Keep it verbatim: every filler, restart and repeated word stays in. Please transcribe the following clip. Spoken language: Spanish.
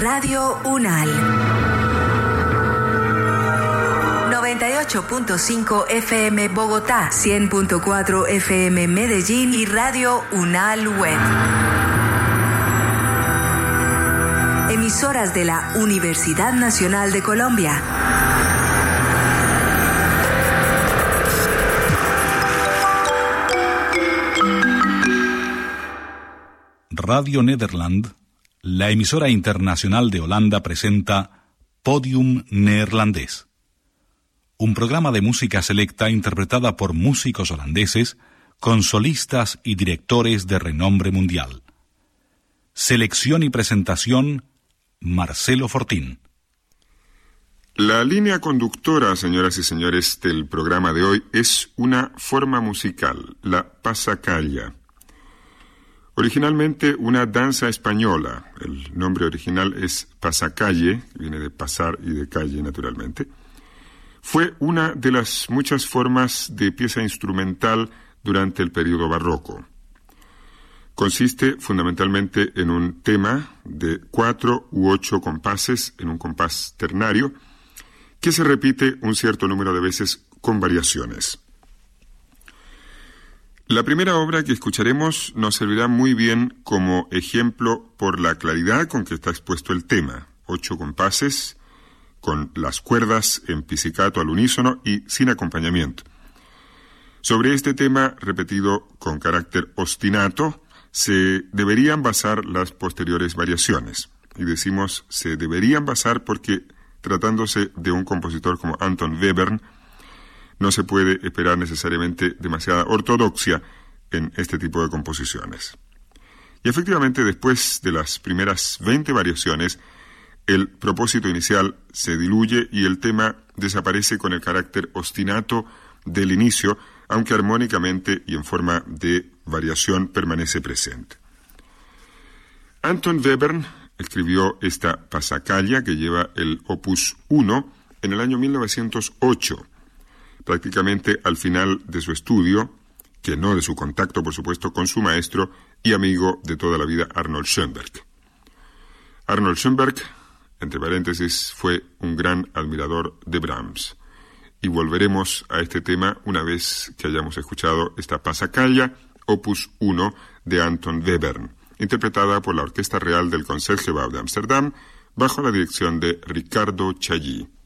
Radio UNAL. noventa y ocho punto cinco F M Bogotá, cien punto cuatro F M Medellín y Radio UNAL Web. Emisoras de la Universidad Nacional de Colombia. Radio Nederland, la emisora internacional de Holanda, presenta Podium Neerlandés, un programa de música selecta interpretada por músicos holandeses con solistas y directores de renombre mundial. Selección y presentación, Marcelo Fortín. La línea conductora, señoras y señores, del programa de hoy es una forma musical, la pasacalla. Originalmente una danza española, el nombre original es pasacalle, viene de pasar y de calle naturalmente. Fue una de las muchas formas de pieza instrumental durante el período barroco. Consiste fundamentalmente en un tema de cuatro u ocho compases en un compás ternario que se repite un cierto número de veces con variaciones. La primera obra que escucharemos nos servirá muy bien como ejemplo por la claridad con que está expuesto el tema. Ocho compases con las cuerdas en pizzicato al unísono y sin acompañamiento. Sobre este tema, repetido con carácter ostinato, se deberían basar las posteriores variaciones. Y decimos se deberían basar porque, tratándose de un compositor como Anton Webern, no se puede esperar necesariamente demasiada ortodoxia en este tipo de composiciones. Y efectivamente, después de las primeras veinte variaciones, el propósito inicial se diluye y el tema desaparece con el carácter ostinato del inicio, aunque armónicamente y en forma de variación permanece presente. Anton Webern escribió esta pasacalla que lleva el opus uno en el año mil novecientos ocho, prácticamente al final de su estudio, que no de su contacto, por supuesto, con su maestro y amigo de toda la vida, Arnold Schoenberg. Arnold Schoenberg, entre paréntesis, fue un gran admirador de Brahms. Y volveremos a este tema una vez que hayamos escuchado esta pasacalla, opus uno, de Anton Webern, interpretada por la Orquesta Real del Concertgebouw de Ámsterdam, bajo la dirección de Ricardo Chailly.